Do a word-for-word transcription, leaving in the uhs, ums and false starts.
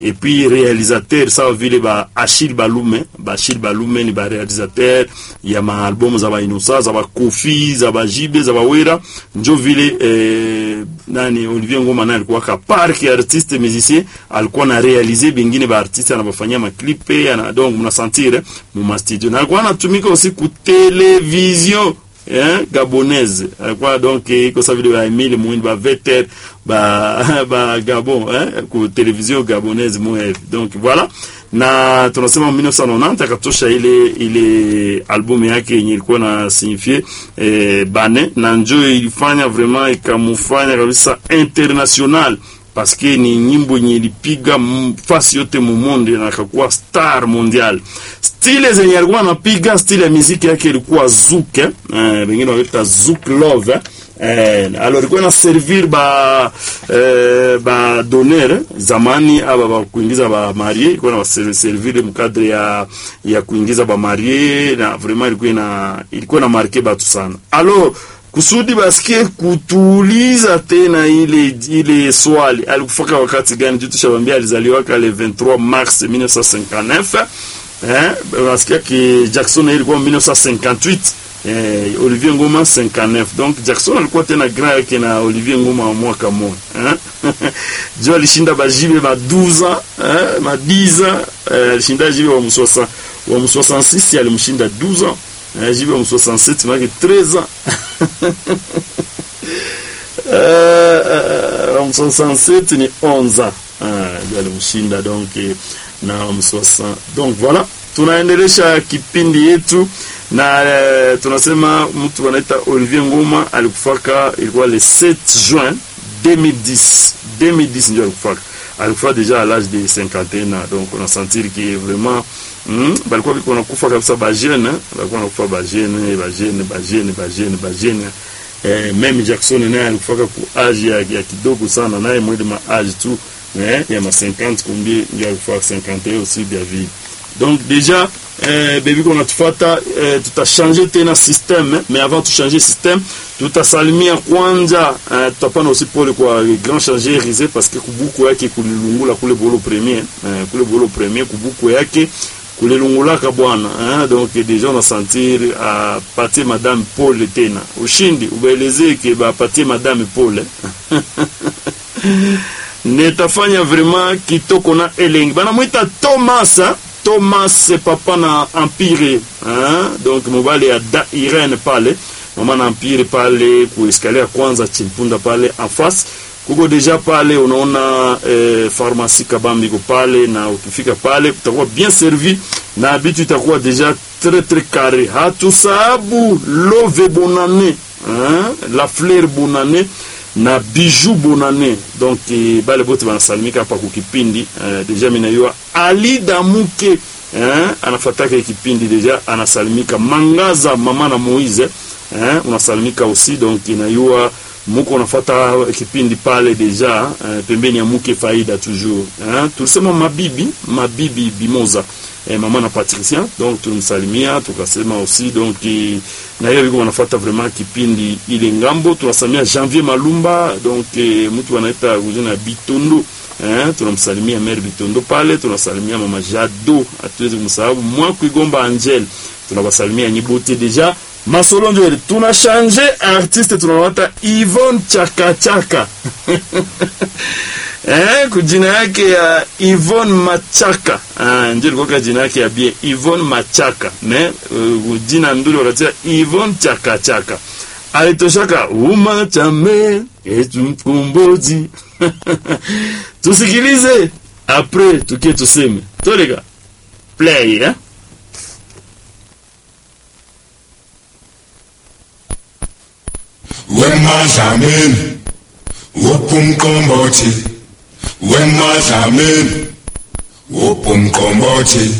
et puis réalisateur ça vile ba Achille Balume ba Achille Balume ni ba réalisateur ya ma album za ba Inosa za ba Kofi za ba Jibe za ba Wera njo vile eh, nani Olivier Ngoma na alikuwa ka park ya artiste musicien alikuwa na réaliser bingine ba artiste anabafanyia ma clip na donc mna sentir mu studio na alikuwa anatumika aussi ku télévision hein gabonaise alikuwa donc iko sa vile ba Emile Mwindi ba Vetter ba ba Gabon hein ku télévision gabonaise moi donc voilà na tunasema mille neuf cent quatre-vingt-dix akatosha ile ile album yake yenye ilikuwa na signifie eh, Bane na njoo ilifanya vraiment ikamufanya kabisa international parce que ni nyimbo yenye ilipiga fasi yote mu monde na akakuwa star mondial. Stile zenye alikuwa anapiga stile ya muziki yake ilikuwa zouk eh, wengine wanaita zouk love eh. Eh, alors ilikuwa na servir ba eh, ba donner zamani aba ba kuingiza ba marié ilikuwa na servir mu cadre ya ya kuingiza ba marié na vraiment ilikuwa na ilikuwa na marquer batu sana. Alors kusudi basikie kutuliza tena ile ile swali alikufaka wakati gani jitu shabambia alizaliwa ka le vingt-trois mars mille neuf cent cinquante-neuf eh basikia ki Jackson ilikuwa mille neuf cent cinquante-huit eh Olivier Ngoma cinquante-neuf donc Jackson alikuwa tena grand yake na Olivier Ngoma wa mwaka mmoja eh jo alishinda bajibe ba douze ans eh ma dix ans eh, alishinda jibe wa msosa wa soixante-six alimshinda douze ans eh, jibe wa soixante-sept maki treize ans euh en soixante-sept ni onze ans ah alimshinda donc na soixante donc voilà tunaendelesha kipindi yetu na uh, tunasema mtu anaita Olivier Ngoma alikufaka ilikuwa le sept juin deux mille dix deux mille dix ndio alikufaka alikufa déjà à l'âge de cinquante et un ans donc on a senti que vraiment hmm balikuwa biko nakufa kabisa ba jeune balikuwa nakufa ba jeune ba jeune ba jeune ba jeune ba jeune eh même Jackson naye alikufaka ku age ya, ya kidogo sana naye mwili ma age tu eh ya ma cinquante combien ndio alikufaka cinquante et un aussi bien vie. Donc déjà eh baby qu'on a tufata eh, tutachangé tena système mais avant de changer système tutasalimia kwanza eh, tutapana aussi pole kwa grand changer risé parce que kubuku yake kulilungula kule bolo premier eh, kule bolo premier kubuku yake kulilungula ka bwana eh, donc déjà on a sentir à partir madame Paul tena ushindi ubeleze ke ba partir madame Paul netafanya vraiment kitoko na elengi bana mwita Thomas hein? Thomas c'est papa na Empire hein donc mobile ya da Irene pale mama na Empire pale ku escalier kwanza chimpunda pale en face kuko deja pale unaona eh, pharmacie Kabambi ko pale na ukifika pale utakuwa bien servi na habitu itakuwa deja très très carré hatu sababu love bonane hein la fleur bonane na bijou bonane donc e, bale bote banasalimika hapa kukipindi uh, deja minayua Ali Damuke eh anafataka kipindi deja anasalimika Mangaza mama na Moize eh unasalimika aussi donc inayua muko unafuata kipindi pale deja uh, pembeni ya Muke Faida toujours eh tulisema mabibi mabibi Bimoza eh, mama na Patricia donc tunamsalimia tukasema aussi donc e, na hiyo biko wanafuata vraiment kipindi ile ngambo tunasamia Janvier Malumba donc e, mtu anaita kujina Bitondo eh tunamsalimia Mère Bitondo pale tunasalimia mama Jado atuweze kumsahau mwa kuigomba Angel tunawasalimia Nyibote deja Masolonjo tuna changer artiste tunawata Yvonne Chaka Chaka eh kujina yake ya Yvonne Machaka ah ndio kwa jina yake ya bien Yvonne Machaka mais uh, jina nduli wakati Yvonne Chaka Chaka alitoshaka uma chame etumkumbozi tusikilize après tukie tuseme tolega play eh wema jameni wopumkombozi wema jameni wopumkombozi